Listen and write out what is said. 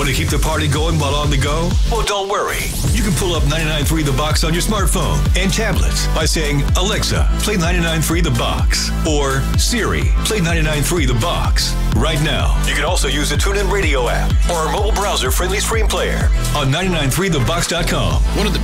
Want to keep the party going while on the go? Well, don't worry. You can pull up 99.3 The Box on your smartphone and tablets by saying, Alexa, play 99.3 The Box. Or Siri, play 99.3 The Box. Right now, you can also use the TuneIn Radio app or our mobile browser-friendly stream player on 993thebox.com. One of the